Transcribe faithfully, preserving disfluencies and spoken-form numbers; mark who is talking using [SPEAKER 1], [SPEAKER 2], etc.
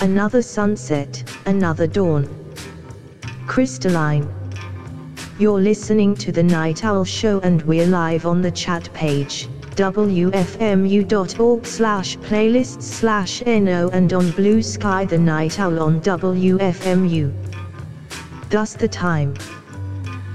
[SPEAKER 1] Another sunset, another dawn. Crystalline. You're listening to The Night Owl Show and we're live on the chat page, w f m u dot org slash playlists slash no, and on Blue Sky The Night Owl on W F M U. Thus the time.